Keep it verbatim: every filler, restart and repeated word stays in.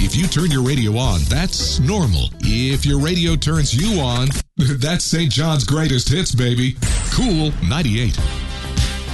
If you turn your radio on, that's normal. If your radio turns you on, that's Saint John's greatest hits, baby. Cool ninety-eight.